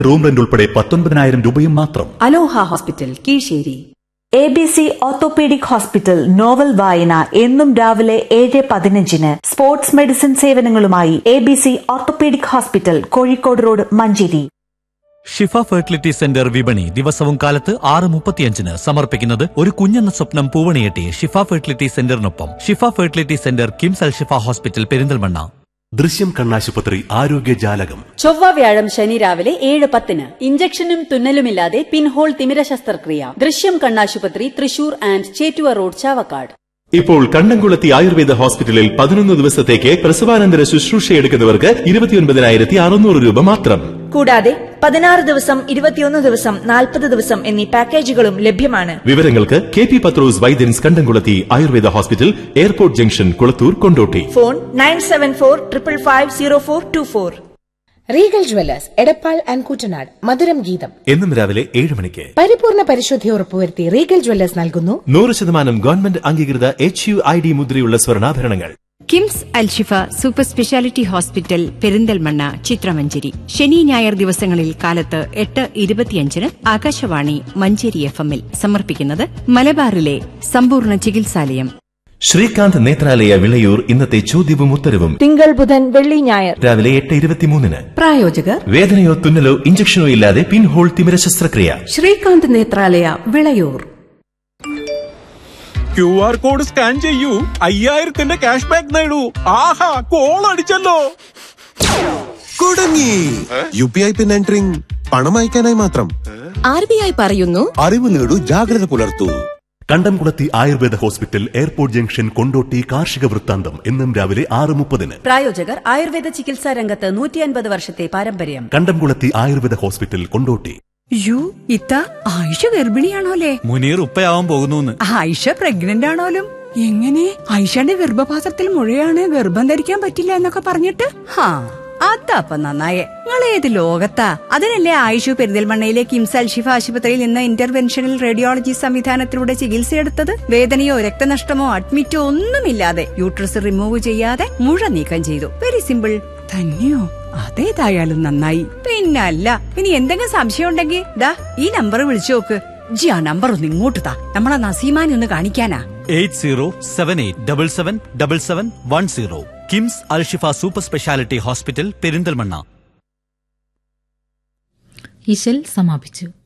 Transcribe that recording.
Room rent ഉൾപ്പെടെ 19,000 രൂപയും മാത്രം. അലോഹ hospital, Kizhisseri. ABC orthopaedic hospital novel വായന എന്നും രാവിലെ 7:15. Sports medicine സേവനങ്ങളുമായി ABC orthopaedic hospital, Kozhikode road, Manjeri. ഷിഫ ഫെർട്ടിലിറ്റി സെന്റർ വിപണി ദിവസവും കാലത്ത് 6:35 സമർപ്പിക്കുന്നത് ഒരു കുഞ്ഞെന്ന സ്വപ്നം പൂവണിയെട്ടി ഷിഫ ഫെർട്ടിലിറ്റി സെന്ററിനൊപ്പം. ഷിഫ ഫെർട്ടിലിറ്റി സെന്റർ, കിംസ് അൽ ഷിഫ ഹോസ്പിറ്റൽ, പെരിന്തൽമണ്ണ. ദൃശ്യം കണ്ണാശുപത്രി ആരോഗ്യജാലകം. ചൊവ്വ വ്യാഴം ശനി രാവിലെ 7:10. ഇഞ്ചക്ഷനും തുന്നലുമില്ലാതെ പിൻഹോൾ തിമിര ശസ്ത്രക്രിയ. ദൃശ്യം കണ്ണാശുപത്രി, തൃശൂർ ആൻഡ് ചേറ്റുവ റോഡ്, ചാവക്കാട്. ഇപ്പോൾ കണ്ടംകുളത്തി ആയുർവേദ ഹോസ്പിറ്റലിൽ 11 ദിവസത്തേക്ക് പ്രസവാനന്തര ശുശ്രൂഷയെടുക്കുന്നവർക്ക് 29,600 രൂപ മാത്രം. കൂടാതെ 16 ദിവസം, 21 ദിവസം, 40 ദിവസം എന്നീ പാക്കേജുകളും ലഭ്യമാണ്. വിവരങ്ങൾക്ക് KP പത്രോസ് വൈദ്യൻസ്, കണ്ടംകുളത്തി Ayurveda hospital, airport junction, Kulathur, Kondotty. Phone 9745550424. Regal Jewellers, Edappal and Koottanad. മധുരം ഗീതം എന്നും രാവിലെ 7 മണിക്ക്. പരിപൂർണ പരിശുദ്ധി ഉറപ്പുവരുത്തി റീഗൽ ജ്വല്ലേഴ്സ് നൽകുന്നു 100% ഗവൺമെന്റ് അംഗീകൃത HUID മുദ്രയുള്ള സ്വർണ്ണാഭരണങ്ങൾ. KIMS Alshifa super speciality hospital, Perinthalmanna, ചിത്രമഞ്ചേരി. ശനി ഞായർ ദിവസങ്ങളിൽ കാലത്ത് 8:25 ആകാശവാണി മഞ്ചേരി FM-ൽ സമർപ്പിക്കുന്നത് മലബാറിലെ സമ്പൂർണ്ണ ചികിത്സാലയം. ശ്രീകാന്ത് നേത്രാലയ, വിളയൂർ. ഇന്നത്തെ ചോദ്യവും ഉത്തരവും തിങ്കൾ, ബുധൻ, വെള്ളി, ഞായർ രാവിലെ 8:23. പ്രായോജകർ വേദനയോ തുന്നലോ ഇഞ്ചക്ഷനോ ഇല്ലാതെ പിൻഹോൾ തിമിര ശസ്ത്രക്രിയ. Srikanth Nethralaya, Vilayur. QR code scan ചെയ്യൂ, 5000 ക്യാഷ് ബാക്ക് നേടൂ. ആഹാ, കോൾ അടിച്ചല്ലോ. കുടുങ്ങി. UPI പിൻ എൻട്രിങ് പണം അയക്കാനായി മാത്രം. RBI പറയുന്നു, അറിവ് നേടൂ, ജാഗ്രത പുലർത്തൂ. കണ്ടംകുളത്തി Ayurveda hospital, airport junction, Kondotty. കാർഷിക വൃത്താന്തം എന്നും രാവിലെ 6:30. പ്രായോജകർ ആയുർവേദ ചികിത്സാ രംഗത്ത് 150 വർഷത്തെ പാരമ്പര്യം. കണ്ടംകുളത്തി ആയുർവേദ ഹോസ്പിറ്റൽ, കൊണ്ടോട്ടി. ഇത്ത ആയിഷ ഗർഭിണിയാണോലേ? മുനീർ ഉപ്പയാവാൻ പോകുന്നു. ആയിഷ പ്രഗ്നന്റ് ആണോലും? എങ്ങനെ? ആയിഷയുടെ ഗർഭപാത്രത്തിൽ മുഴയാണ്, ഗർഭം ധരിക്കാൻ പറ്റില്ല എന്നൊക്കെ പറഞ്ഞിട്ട്. അതപ്പ നന്നായേ. നിങ്ങൾ ഏത് ലോകത്താ? അതിനല്ലേ ആയിഷു പെരിന്തൽമണ്ണയിലെ കിംസ് അൽഷിഫ ആശുപത്രിയിൽ നിന്ന് ഇന്റർവെൻഷണൽ റേഡിയോളജി സംവിധാനത്തിലൂടെ ചികിത്സയെടുത്തത്. വേദനയോ രക്തനഷ്ടമോ അഡ്മിറ്റോ ഒന്നുമില്ലാതെ യൂട്രസ് റിമൂവ് ചെയ്യാതെ മുഴ നീക്കം ചെയ്തു. Very simple. തന്നെയോ? അതേതായാലും നന്നായി. പിന്നല്ല, ഇനി എന്തെങ്കിലും സംശയം ഉണ്ടെങ്കിൽ ദാ ഈ നമ്പർ വിളിച്ചു നോക്ക്. ആ നമ്പർ ഒന്ന് ഇങ്ങോട്ട് താ, നമ്മളെ നസീമാനെ ഒന്ന് കാണിക്കാനാ. 8078777710. KIMS Alshifa super speciality hospital, Perinthalmanna. ഇശൽ സമാപിച്ചു.